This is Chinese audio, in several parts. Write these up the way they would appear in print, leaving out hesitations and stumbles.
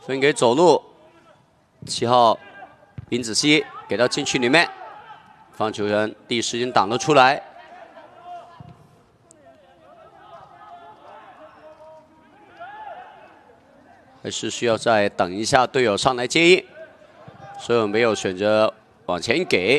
分给左路，7号林子熙给到禁区里面，防球员第一时间挡了出来。还是需要再等一下队友上来接应，所以没有选择往前给。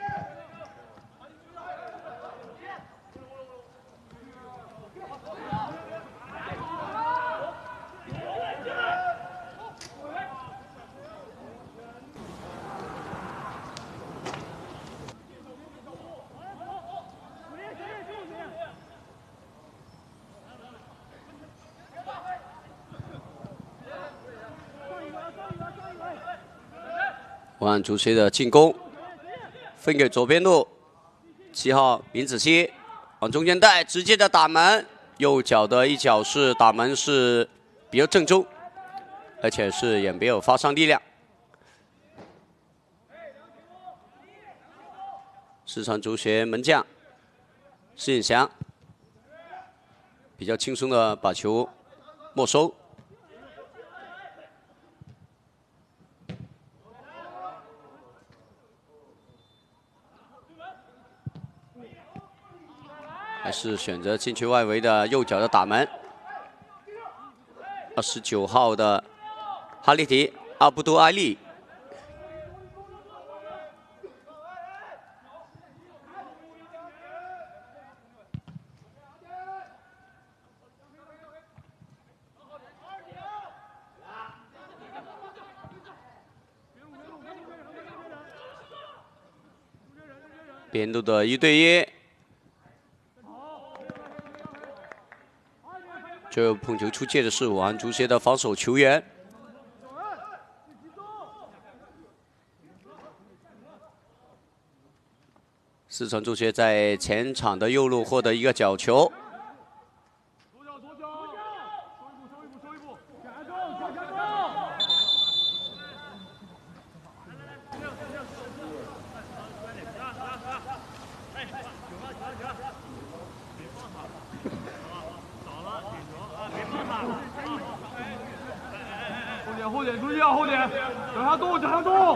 武汉足协的进攻，分给左边路，7号林子熙往中间带，直接的打门，右脚的一脚是打门是比较正宗，而且是也没有发伤力量。四川足协门将施颖翔比较轻松的把球没收。 还是选择禁区外围的右脚的打门。29号的哈利提阿布都埃利，边路的1对1。 最后碰球出界的是武汉足协的防守球员。四川足协在前场的右路获得一个角球。 后点，注意啊，后点，脚下动，脚下动。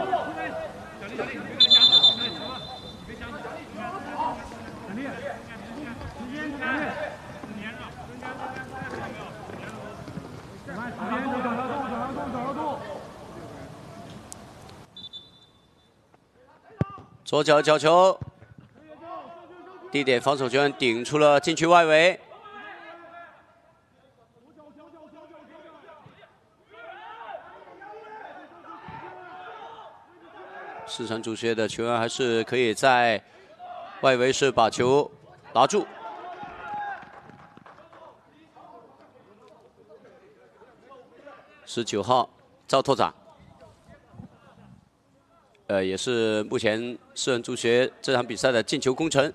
左脚角球，地点防守球员顶出了禁区外围。 四川足协的球员还是可以在外围是把球拿住。19号赵拓展，也是目前四川足协这场比赛的进球功臣。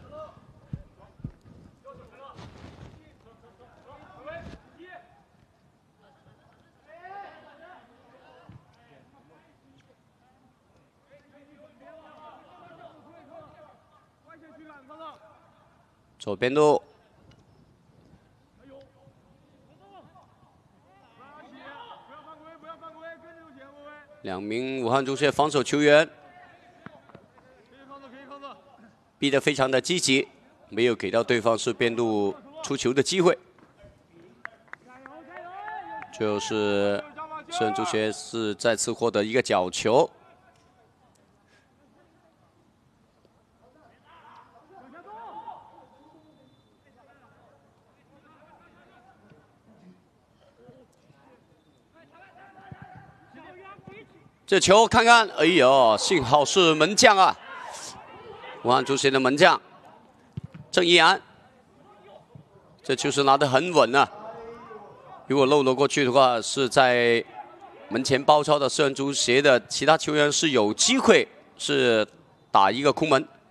左边路，2名武汉足协防守球员逼得非常的积极，没有给到对方是边路出球的机会。最后是四川足协是再次获得一个角球。 这球看看，哎呦，幸好是门将啊！武汉足协的门将郑一安，这球是拿得很稳啊！如果漏了过去的话，是在门前包抄的四川足协的其他球员是有机会是打一个空门。